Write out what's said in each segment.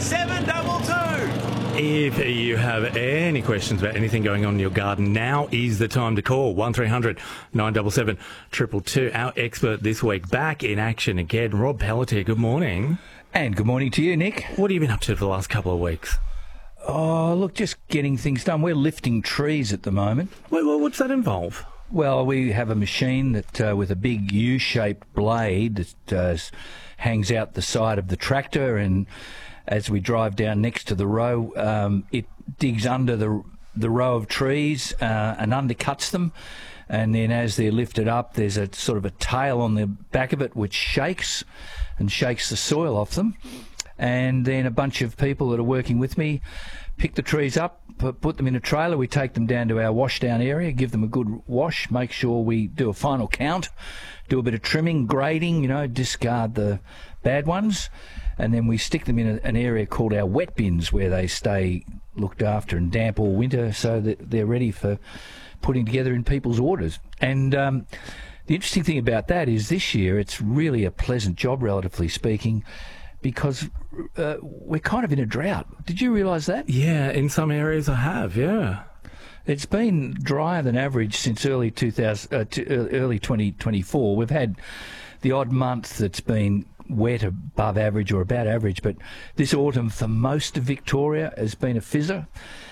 722. If you have any questions about anything going on in your garden, now is the time to call 1300 977 222. Our expert this week back in action again, Rob Pelletier. Good morning. And good morning to you, Nick. What have you been up to for the last couple of weeks? Oh, look, just getting things done. We're lifting trees at the moment. What's that involve? Well, we have a machine that with a big U-shaped blade that hangs out the side of the tractor, and as we drive down next to the row, it digs under the row of trees and undercuts them. And then as they're lifted up, there's a sort of a tail on the back of it which shakes the soil off them. And then a bunch of people that are working with me pick the trees up, put them in a trailer. We take them down to our washdown area, give them a good wash, make sure we do a final count, do a bit of trimming, grading, discard the bad ones. And then we stick them in an area called our wet bins, where they stay looked after and damp all winter so that they're ready for putting together in people's orders. And the interesting thing about that is this year it's really a pleasant job, relatively speaking, because we're kind of in a drought. Did you realise that? Yeah, in some areas I have, yeah. It's been drier than average since early 2024. We've had the odd month that's been wet above average or about average, but this autumn for most of Victoria has been a fizzer.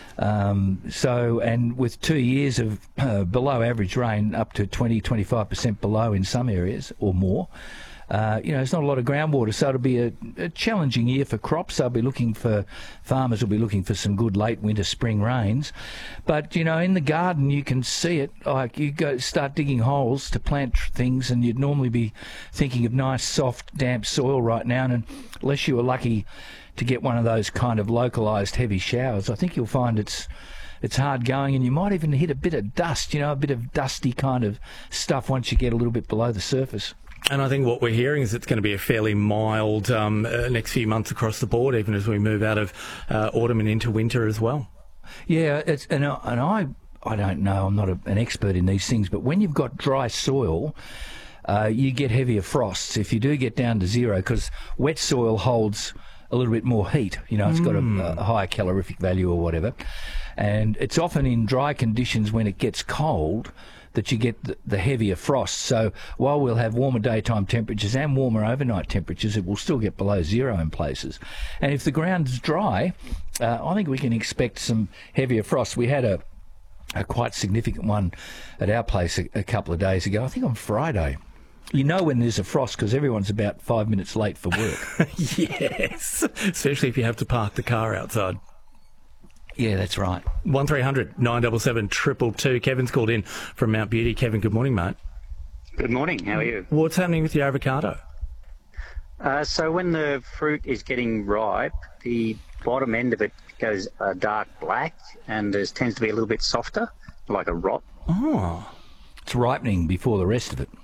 And with 2 years of below average rain, up to 20-25% below in some areas or more, it's not a lot of groundwater, so it'll be a challenging year for crops. Farmers will be looking for some good late winter, spring rains. But, in the garden you can see it. Like, you start digging holes to plant things, and you'd normally be thinking of nice, soft, damp soil right now, and unless you were lucky to get one of those kind of localised heavy showers, I think you'll find it's hard going, and you might even hit a bit of dust, a bit of dusty kind of stuff once you get a little bit below the surface. And I think what we're hearing is it's going to be a fairly mild next few months across the board, even as we move out of autumn and into winter as well. Yeah, I don't know, I'm not an expert in these things, but when you've got dry soil, you get heavier frosts if you do get down to zero, because wet soil holds a little bit more heat. It's got a higher calorific value or whatever. And it's often in dry conditions when it gets cold that you get the heavier frost. So while we'll have warmer daytime temperatures and warmer overnight temperatures, it will still get below zero in places. And if the ground's dry, I think we can expect some heavier frost. We had a quite significant one at our place a couple of days ago, I think on Friday. You know when there's a frost because everyone's about 5 minutes late for work. Yes, especially if you have to park the car outside. Yeah, that's right. 1300 977 222. Kevin's called in from Mount Beauty. Kevin, good morning, mate. Good morning. How are you? What's happening with your avocado? So when the fruit is getting ripe, the bottom end of it goes dark black, and there tends to be a little bit softer, like a rot. Oh. It's ripening before the rest of it.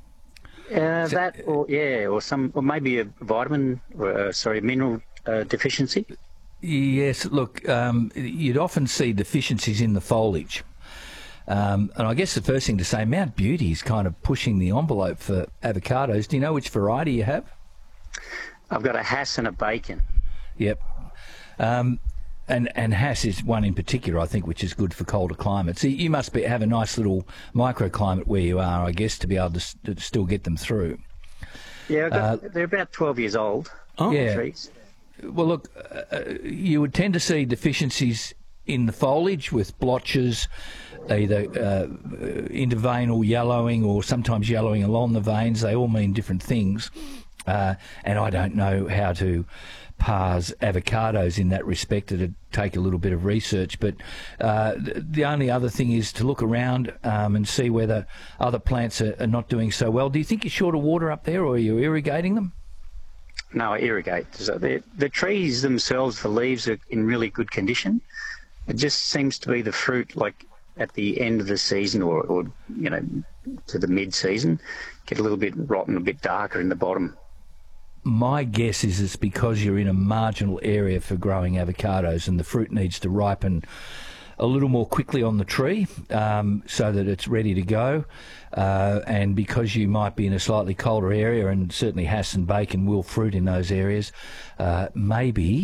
Or maybe a vitamin, mineral deficiency. Yes, look, you'd often see deficiencies in the foliage. And I guess the first thing to say, Mount Beauty is kind of pushing the envelope for avocados. Do you know which variety you have? I've got a Hass and a Bacon. Yep. And Hass is one in particular, I think, which is good for colder climates. So you must have a nice little microclimate where you are, I guess, to be able to still get them through. Yeah, they're about 12 years old. Oh, yeah. Trees. Well, look, you would tend to see deficiencies in the foliage with blotches, either interveinal yellowing or sometimes yellowing along the veins. They all mean different things. And I don't know how to parse avocados in that respect. It'd take a little bit of research. But the only other thing is to look around and see whether other plants are not doing so well. Do you think you're short of water up there, or are you irrigating them? No, I irrigate. So the trees themselves, the leaves are in really good condition. It just seems to be the fruit, like at the end of the season or to the mid-season, get a little bit rotten, a bit darker in the bottom. My guess is it's because you're in a marginal area for growing avocados, and the fruit needs to ripen a little more quickly on the tree so that it's ready to go. And because you might be in a slightly colder area, and certainly Hass and Bacon will fruit in those areas, maybe